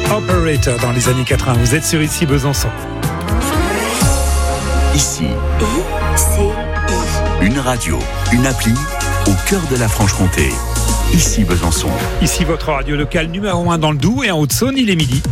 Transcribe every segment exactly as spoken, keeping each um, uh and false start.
Operator dans les années quatre-vingts. Vous êtes sur Ici Besançon. Ici, I C I. une radio, une appli au cœur de la Franche-Comté. Ici Besançon. Ici votre radio locale numéro un dans le Doubs et en Haute-Saône, il est midi.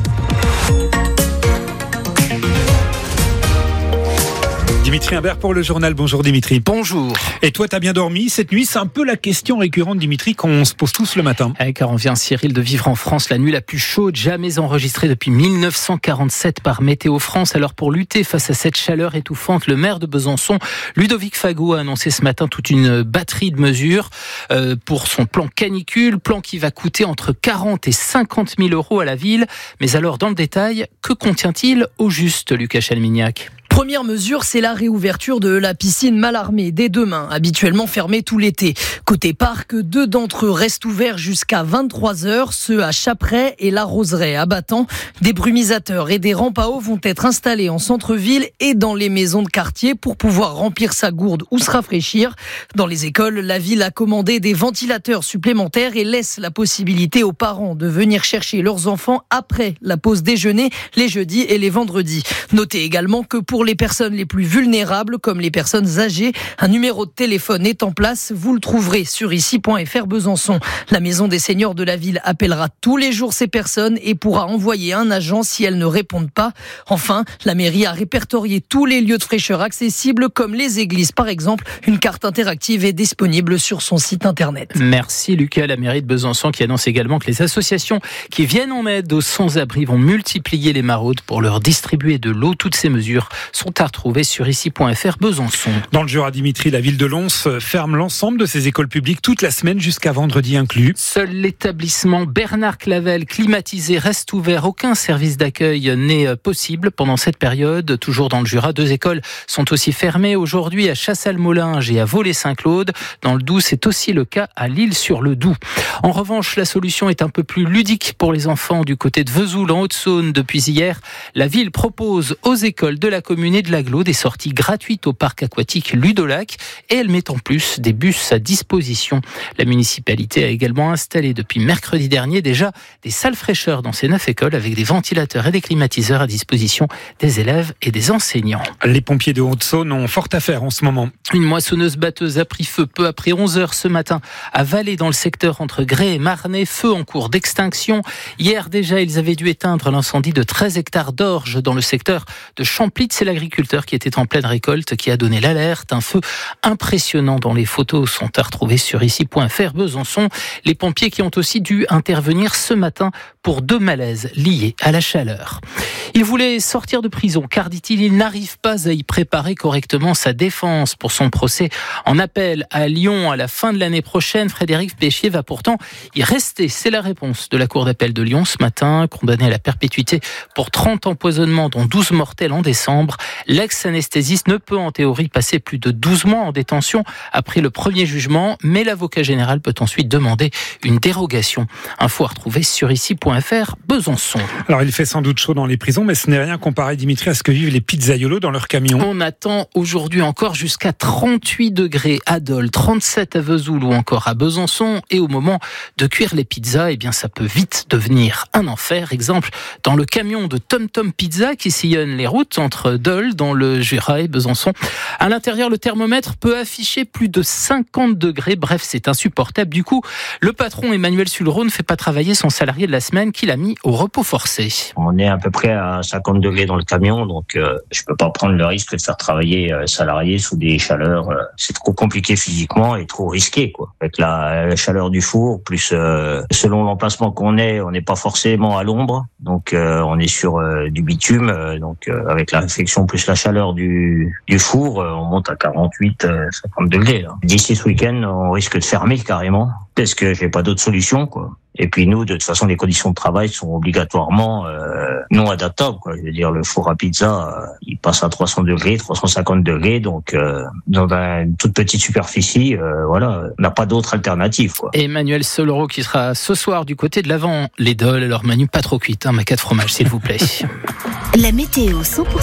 Dimitri Imbert pour le journal. Bonjour Dimitri. Bonjour. Et toi, t'as bien dormi cette nuit? C'est un peu la question récurrente, Dimitri, qu'on se pose tous le matin. Eh, car on vient, Cyril, de vivre en France la nuit la plus chaude jamais enregistrée depuis mille neuf cent quarante-sept par Météo France. Alors pour lutter face à cette chaleur étouffante, le maire de Besançon, Ludovic Fago, a annoncé ce matin toute une batterie de mesures euh, pour son plan canicule, plan qui va coûter entre quarante et cinquante mille euros à la ville. Mais alors, dans le détail, que contient-il au juste, Lucas Chalmignac? Première mesure, c'est la réouverture de la piscine Mallarmé dès demain, habituellement fermée tout l'été. Côté parc, deux d'entre eux restent ouverts jusqu'à vingt-trois heures, ceux à Chapperet et la Roseraie à Battant. Des brumisateurs et des rampes à eau vont être installés en centre-ville et dans les maisons de quartier pour pouvoir remplir sa gourde ou se rafraîchir. Dans les écoles, la ville a commandé des ventilateurs supplémentaires et laisse la possibilité aux parents de venir chercher leurs enfants après la pause déjeuner, les jeudis et les vendredis. Notez également que pour les personnes les plus vulnérables, comme les personnes âgées, un numéro de téléphone est en place. Vous le trouverez sur ici point f r Besançon. La maison des seniors de la ville appellera tous les jours ces personnes et pourra envoyer un agent si elles ne répondent pas. Enfin, la mairie a répertorié tous les lieux de fraîcheur accessibles, comme les églises par exemple. Une carte interactive est disponible sur son site internet. Merci Lucas. La mairie de Besançon qui annonce également que les associations qui viennent en aide aux sans-abri vont multiplier les maraudes pour leur distribuer de l'eau. Toutes ces mesures sont à retrouver sur ici point f r Besançon. Dans le Jura, Dimitri, la ville de Lons ferme l'ensemble de ses écoles publiques toute la semaine jusqu'à vendredi inclus. Seul l'établissement Bernard Clavel climatisé reste ouvert. Aucun service d'accueil n'est possible pendant cette période. Toujours dans le Jura, deux écoles sont aussi fermées aujourd'hui à Chassalmolinge et à Volé-Saint-Claude. Dans le Doubs, c'est aussi le cas à L'Isle-sur-le-Doubs. En revanche, la solution est un peu plus ludique pour les enfants du côté de Vesoul en Haute-Saône. Depuis hier, la ville propose aux écoles de la commune et de l'Agglo des sorties gratuites au parc aquatique Ludolac et elle met en plus des bus à disposition. La municipalité a également installé depuis mercredi dernier déjà des salles fraîcheurs dans ces neuf écoles avec des ventilateurs et des climatiseurs à disposition des élèves et des enseignants. Les pompiers de Haute-Saône ont fort à faire en ce moment. Une moissonneuse-batteuse a pris feu peu après onze heures ce matin à Vallée dans le secteur entre Grès et Marnay. Feu en cours d'extinction. Hier déjà, ils avaient dû éteindre l'incendie de treize hectares d'orge dans le secteur de Champlitz. C'est l'agriculteur qui était en pleine récolte qui a donné l'alerte. Un feu impressionnant dont les photos sont à retrouver sur ici point f r Besançon. Les pompiers qui ont aussi dû intervenir ce matin pour deux malaises liés à la chaleur. Il voulait sortir de prison car, dit-il, il n'arrive pas à y préparer correctement sa défense pour son procès en appel à Lyon à la fin de l'année prochaine. Frédéric Péchier va pourtant y rester. C'est la réponse de la Cour d'appel de Lyon ce matin. Condamné à la perpétuité pour trente empoisonnements dont douze mortels en décembre. L'ex-anesthésiste ne peut en théorie passer plus de douze mois en détention après le premier jugement, mais l'avocat général peut ensuite demander une dérogation. Info à retrouver sur ici point f r Besançon. Alors il fait sans doute chaud dans les prisons, mais ce n'est rien comparé, Dimitri, à ce que vivent les pizzaiolos dans leurs camions. On attend aujourd'hui encore jusqu'à trente-huit degrés à Dole, trente-sept à Vesoul ou encore à Besançon. Et au moment de cuire les pizzas, eh bien ça peut vite devenir un enfer. Exemple, dans le camion de Tom Tom Pizza qui sillonne les routes entre Dole, dans le Jura et Besançon. À l'intérieur, le thermomètre peut afficher plus de cinquante degrés. Bref, c'est insupportable. Du coup, le patron Emmanuel Sullereau ne fait pas travailler son salarié de la semaine qu'il a mis au repos forcé. On est à peu près à cinquante degrés dans le camion, donc euh, je peux pas prendre le risque de faire travailler euh, salarié sous des chaleurs. Euh, c'est trop compliqué physiquement et trop risqué, quoi. Avec la, la chaleur du four, plus euh, selon l'emplacement qu'on est, on n'est pas forcément à l'ombre, donc euh, on est sur euh, du bitume, euh, donc euh, avec la réflexion plus la chaleur du, du four, euh, on monte à quarante-huit, cinquante degrés. Là. D'ici ce week-end, on risque de fermer carrément, parce que j'ai pas d'autre solution, quoi. Et puis nous, de toute façon, les conditions de travail sont obligatoirement euh, non adaptables, quoi. Je veux dire, le four à pizza, euh, il passe à trois cents degrés, trois cent cinquante degrés, donc euh, dans une toute petite superficie, euh, voilà, on n'a pas d'autre alternative, quoi. Emmanuel Sullereau qui sera ce soir du côté de l'Avent, les Doles, alors Manu, pas trop cuite, hein, ma quatre fromages, s'il vous plaît. La météo cent pour cent locale.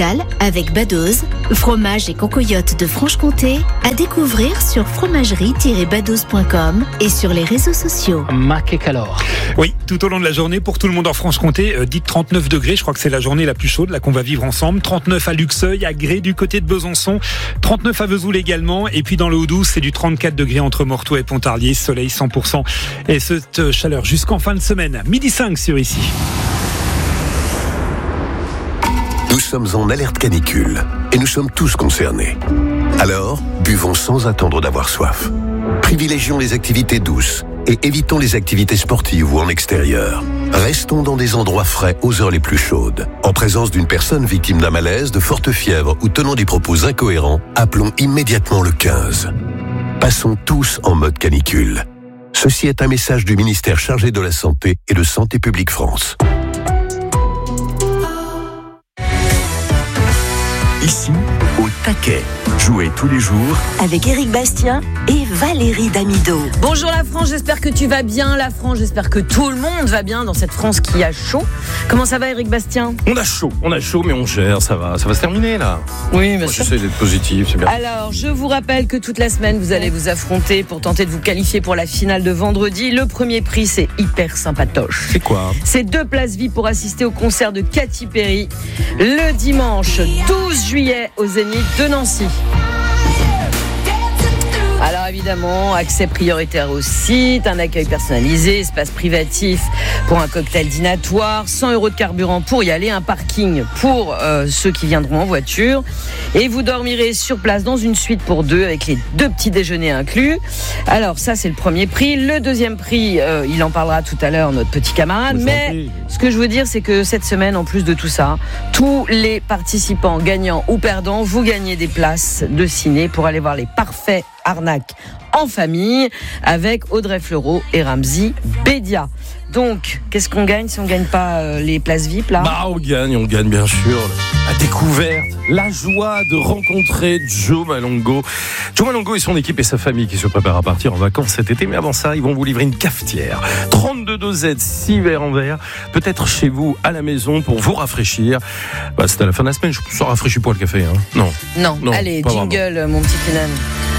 local avec Badoz, fromage et concoyote de Franche-Comté, à découvrir sur fromagerie tiret badoz point com et sur les réseaux sociaux. Mac et Calor. Oui, tout au long de la journée, pour tout le monde en Franche-Comté, euh, dites trente-neuf degrés, je crois que c'est la journée la plus chaude là qu'on va vivre ensemble. trente-neuf à Luxeuil, à Gré du côté de Besançon, trente-neuf à Vesoul également, et puis dans le Haut-Doubs, c'est du trente-quatre degrés entre Morteau et Pontarlier, soleil cent pour cent, et cette chaleur jusqu'en fin de semaine. Midi cinq sur ici. Nous sommes en alerte canicule et nous sommes tous concernés. Alors, buvons sans attendre d'avoir soif. Privilégions les activités douces et évitons les activités sportives ou en extérieur. Restons dans des endroits frais aux heures les plus chaudes. En présence d'une personne victime d'un malaise, de forte fièvre ou tenant des propos incohérents, appelons immédiatement le quinze. Passons tous en mode canicule. Ceci est un message du ministère chargé de la Santé et de Santé publique France. Ici, au taquet. Jouez tous les jours Avec Éric Bastien et Valérie Damido. Bonjour la France, j'espère que tu vas bien. La France, j'espère que tout le monde va bien dans cette France qui a chaud. Comment ça va, Éric Bastien ? On a chaud, on a chaud, mais on gère, ça va, ça va se terminer là. Oui, bien Moi, sûr. j'essaie d'être positif, c'est bien. Alors, je vous rappelle que toute la semaine, vous allez vous affronter pour tenter de vous qualifier pour la finale de vendredi. Le premier prix, c'est hyper sympatoche. C'est quoi ? C'est deux places V I P pour assister au concert de Katy Perry le dimanche douze juillet au Zénith de Nancy. Alors évidemment, accès prioritaire au site, un accueil personnalisé, espace privatif pour un cocktail dînatoire, cent euros de carburant pour y aller, un parking pour euh, ceux qui viendront en voiture. Et vous dormirez sur place dans une suite pour deux avec les deux petits déjeuners inclus. Alors ça, c'est le premier prix. Le deuxième prix, euh, il en parlera tout à l'heure, notre petit camarade. Mais ce que je veux dire, c'est que cette semaine, en plus de tout ça, tous les participants gagnants ou perdants, vous gagnez des places de ciné pour aller voir les parfaits arnaque en famille avec Audrey Fleurot et Ramzy Bédia. Donc, qu'est-ce qu'on gagne si on ne gagne pas euh, les places V I P là ? Bah, on gagne, on gagne bien sûr la découverte, la joie de rencontrer Joe Malongo. Joe Malongo et son équipe et sa famille qui se préparent à partir en vacances cet été. Mais avant ça, ils vont vous livrer une cafetière. trente-deux dosettes, six verres en verre. Peut-être chez vous, à la maison, pour vous rafraîchir. Bah, c'est à la fin de la semaine, ça rafraîchit pas le café. Hein. Non. Non. Non, Allez, pas jingle, vraiment. mon petit Kenan.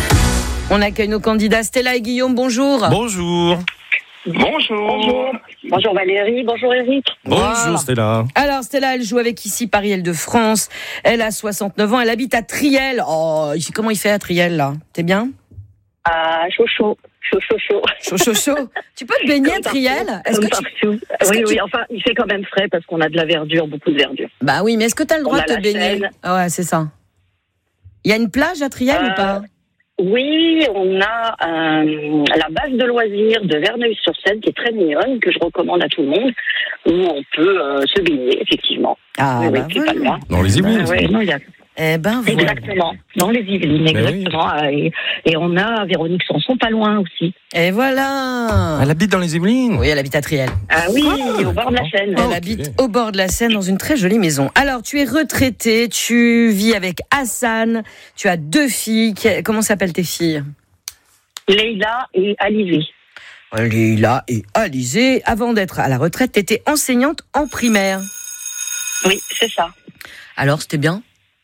On accueille nos candidats Stella et Guillaume, bonjour. Bonjour. Bonjour. Bonjour. Bonjour Valérie, bonjour Eric. Bonjour Voilà. Stella. Alors Stella, elle joue avec ici Paris-Île-de-France. Elle a soixante-neuf ans, elle habite à Triel. Oh, comment il fait à Triel là ? T'es bien ? Ah, chaud, chaud. Chaud, chaud, chaud. Chaud, chaud, chaud. Tu peux te baigner à Triel ? Est-ce Comme que tu... partout. est-ce Oui, que tu- oui, enfin, il fait quand même frais parce qu'on a de la verdure, beaucoup de verdure. Bah oui, mais est-ce que tu as le droit On a de te la baigner ? Seine. Ah ouais, c'est ça. Il y a une plage à Triel Euh, ou pas ? Oui, on a euh, la base de loisirs de Verneuil-sur-Seine qui est très mignonne, que je recommande à tout le monde, où on peut euh, se baigner, effectivement. Ah, oui, bah oui, c'est pas voilà. loin. Dans les Yvelines. Euh, ouais, non, il y a... Eh ben voilà. Exactement, dans les Yvelines, Mais oui. exactement. Euh, Et, et on a Véronique Sanson pas loin aussi. Et voilà. Elle habite dans les Yvelines. Oui, elle habite à Triel. Ah oui, au bord de la Seine. Elle ok. habite au bord de la Seine dans une très jolie maison. Alors, tu es retraité, tu vis avec Hassan, tu as deux filles. Que- Comment s'appellent tes filles ? Leïla et Alizé. Lila et Alizé. Avant d'être à la retraite, tu étais enseignante en primaire. Oui, c'est ça. Alors, c'était bien ?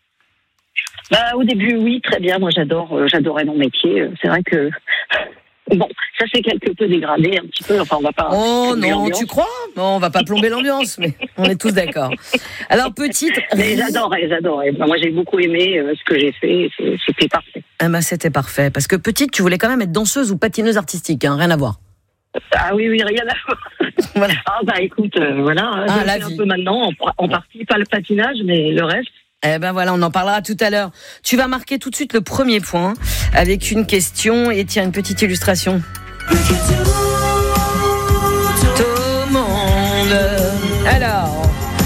Bah, au début, oui, très bien. Moi, j'adore, euh, j'adorais mon métier. Euh, C'est vrai que bon, ça s'est quelque peu dégradé un petit peu. Enfin, on va pas. Oh plomber non, l'ambiance. tu crois ? Non, on va pas plomber l'ambiance, mais on est tous d'accord. Alors, petite... Mais j'adorais, j'adorais. Bah, moi, j'ai beaucoup aimé euh, ce que j'ai fait. C'est- C'était parfait. Ah bah, c'était parfait. Parce que petite, tu voulais quand même être danseuse ou patineuse artistique, hein, rien à voir. Ah oui, oui, rien à voir. Voilà. Ah bah écoute, euh, voilà. Ah, je le la fais vie. un peu maintenant, en, en partie, pas le patinage, mais le reste. Eh ben voilà, on en parlera tout à l'heure. Tu vas marquer tout de suite le premier point avec une question et tiens, une petite illustration. Tout le monde. Alors,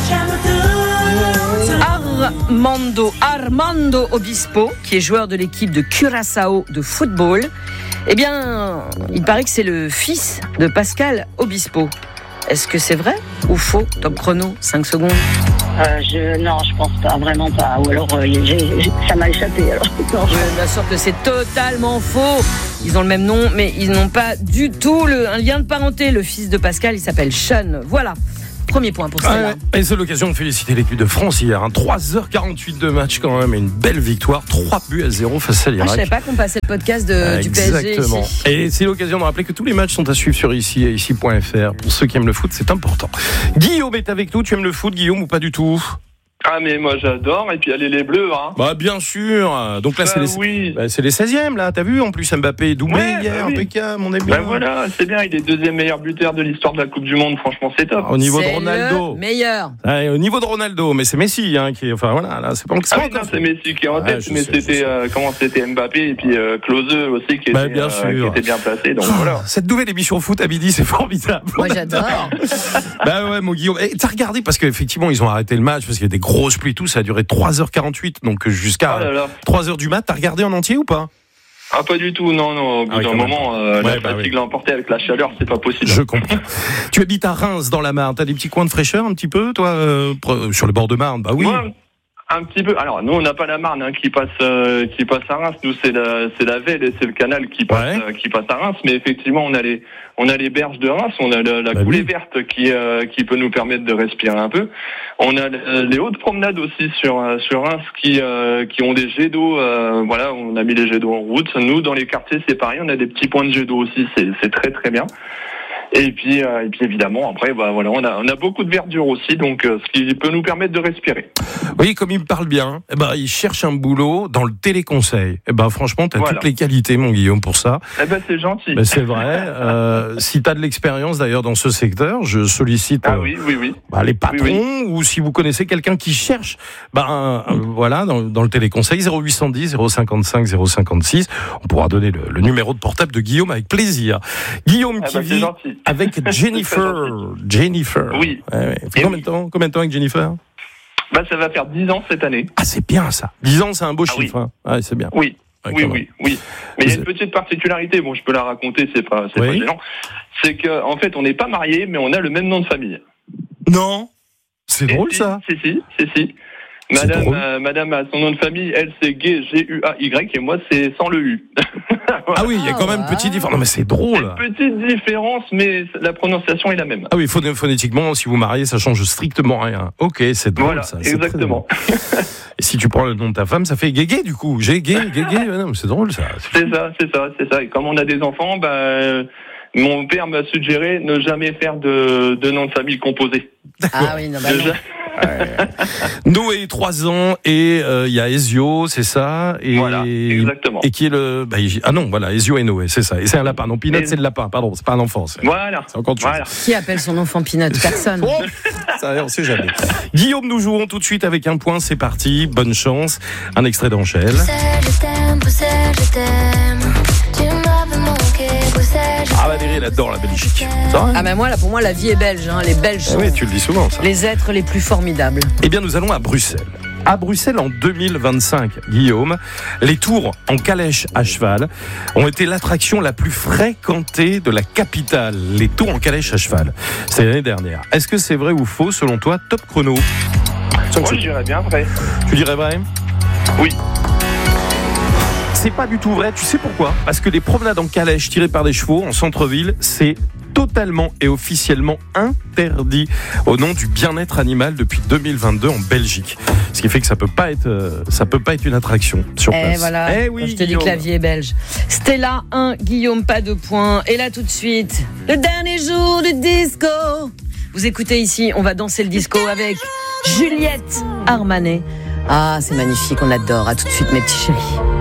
Armando, Armando Obispo, qui est joueur de l'équipe de Curaçao de football, eh bien, il paraît que c'est le fils de Pascal Obispo. Est-ce que c'est vrai ou faux ? Top chrono, cinq secondes. Euh, je, non, je pense pas, vraiment pas. Ou alors, euh, j'ai, j'ai, ça m'a échappé. Alors, non, je- Je m'assure que c'est totalement faux. Ils ont le même nom, mais ils n'ont pas du tout le, un lien de parenté. Le fils de Pascal, il s'appelle Sean. Voilà. Premier point pour Ah Stella. ouais. Et c'est l'occasion de féliciter l'équipe de France hier. Hein. trois heures quarante-huit de match quand même. Et une belle victoire. trois buts à zéro face à l'Irak. Ah, je savais pas qu'on passait le podcast de, du P S G Exactement. ici. Et c'est l'occasion de rappeler que tous les matchs sont à suivre sur ici et ici point f r. Pour ceux qui aiment le foot, c'est important. Guillaume est avec nous. Tu aimes le foot, Guillaume, ou pas du tout? Ah mais moi j'adore, et puis allez les Bleus hein. Bah bien sûr. Donc là bah, c'est les oui. bah, c'est les seizièmes là, t'as vu en plus Mbappé doublé ouais, hier, bah, oui. impeccable, on est bien. Bah voilà, c'est bien, il est deuxième meilleur buteur de l'histoire de la Coupe du Monde, franchement c'est top. Au niveau C'est de Ronaldo. le meilleur. Ouais, au niveau de Ronaldo, mais c'est Messi hein, qui est enfin voilà, là c'est pas Ah oui, non, c'est Messi qui est en Ouais, tête, je mais sais, je c'était sais. euh, comment c'était Mbappé et puis euh, Klose aussi qui, Bah, était, bien euh, sûr. qui était bien placé, donc Oh, voilà. cette nouvelle émission foot à midi, c'est formidable. Moi j'adore. Bah ouais, mon Guillaume. Et t'as regardé parce qu'effectivement ils ont arrêté le match parce qu'il y a des grosses pluies, tout ça a duré trois heures quarante-huit, donc jusqu'à Oh là là. trois heures du mat. T'as regardé en entier ou pas? Ah pas du tout, non, non, au bout Ah oui, d'un quand même. moment, euh, Ouais, la bah fatigue oui. l'a emporté avec la chaleur, c'est pas possible. Je comprends. Tu habites à Reims dans la Marne. T'as des petits coins de fraîcheur un petit peu, toi, euh, sur le bord de Marne? Bah oui. Moi, un petit peu. Alors nous on n'a pas la Marne hein, qui passe euh, qui passe à Reims. Nous c'est la c'est la Velle et c'est le canal qui passe Ouais. euh, qui passe à Reims. Mais effectivement on a les on a les berges de Reims. On a la, la Bah coulée oui. verte qui euh, qui peut nous permettre de respirer un peu. On a euh, les hautes promenades aussi sur euh, sur Reims qui euh, qui ont des jets d'eau. Euh, voilà, on a mis les jets d'eau en route. Nous dans les quartiers c'est pareil. On a des petits points de jets d'eau aussi. C'est c'est très très bien. Et puis, euh, et puis évidemment, après, bah voilà, on a, on a beaucoup de verdure aussi, donc euh, ce qui peut nous permettre de respirer. Oui, comme il me parle bien, eh ben, il cherche un boulot dans le téléconseil. Eh ben, franchement, t'as Voilà. toutes les qualités, mon Guillaume, pour ça. Eh ben, c'est gentil. Ben, c'est vrai. Euh, si t'as de l'expérience, d'ailleurs, dans ce secteur, je sollicite Ah euh, oui, oui, oui. bah, les patrons, Oui, ou si vous connaissez quelqu'un qui cherche, ben, euh, voilà, dans, dans le téléconseil, zéro huit cent dix, zéro cinquante-cinq, zéro cinquante-six. On pourra donner le, le numéro de portable de Guillaume avec plaisir. Guillaume Ah qui bah, c'est vit gentil. avec Jennifer. Jennifer. Oui. Ouais, ouais. Ça fait Et combien oui. de temps, combien de temps avec Jennifer? Bah, ça va faire dix ans cette année. Ah, c'est bien ça. dix ans, c'est un beau Ah oui. chiffre. Hein. Ouais, c'est bien. Oui. Ouais, Oui, quand oui, oui. Mais il y a Vous une petite particularité, bon, je peux la raconter, c'est pas, c'est Oui. pas gênant. C'est que, en fait, on n'est pas mariés, mais on a le même nom de famille. Non. C'est Et drôle si, ça. Si, si, si, si. C'est Madame, drôle. euh, Madame a son nom de famille, elle c'est Gay, G U A Y, et moi c'est sans le U. Ah oui, il y a quand même Ah, une petite ouais. différence. Non mais c'est drôle. Petite différence, mais la prononciation est la même. Ah oui, phoné- phonétiquement, si vous mariez, ça change strictement rien. Ok, c'est drôle Voilà, ça. c'est très exactement. drôle. Et si tu prends le nom de ta femme, ça fait Guégué du coup. J'ai Gué, Guégué. Ouais, non, mais c'est drôle ça. C'est ça, c'est ça, c'est ça. Et comme on a des enfants, bah, euh, mon père m'a suggéré ne jamais faire de, de nom de famille composé. Ah oui, non, bah non. Déjà- Noé, trois ans, et euh, il y a Ezio, c'est ça. Et, Voilà, exactement. Et qui est le. Bah, il- ah non, voilà, Ezio et Noé, c'est ça. Et c'est un lapin. Non, Pinot, Et- c'est le lapin. Pardon, c'est pas un enfant. C'est, Voilà. c'est encore autre chose. Voilà. Qui appelle son enfant Pinot? Personne. Oh, ça, on sait jamais. Guillaume, nous jouons tout de suite avec un point. C'est parti. Bonne chance. Un extrait d'Angèle. Bruxelles, je t'aime, Bruxelles, je t'aime. Tu m'avais manqué, Bruxelles, je Ah, Valérie, elle adore la Belgique. Ça va Ah ben moi, là, pour moi, la vie est belge. Hein. Les Belges Eh sont oui, tu le dis souvent, ça. les êtres les plus formidables. Eh bien, nous allons à Bruxelles. À Bruxelles en deux mille vingt-cinq, Guillaume, les tours en calèche à cheval ont été l'attraction la plus fréquentée de la capitale. Les tours en calèche à cheval. C'est l'année dernière. Est-ce que c'est vrai ou faux selon toi? Top chrono. Moi, je dirais bien vrai. Tu dirais vrai? Oui. C'est pas du tout vrai. Tu sais pourquoi? Parce que les promenades en calèche tirées par des chevaux en centre-ville, c'est totalement et officiellement interdit au nom du bien-être animal depuis deux mille vingt-deux en Belgique. Ce qui fait que ça peut pas être, euh, ça peut pas être une attraction sur Eh place. voilà, Eh oui, je te dis Guillaume. que la vie est belge. Stella un, Guillaume pas de points. Et là tout de suite, le dernier jour du disco. Vous écoutez ici, on va danser le disco avec Juliette Armanet. Ah, c'est magnifique, on adore. À tout de suite mes petits chéris.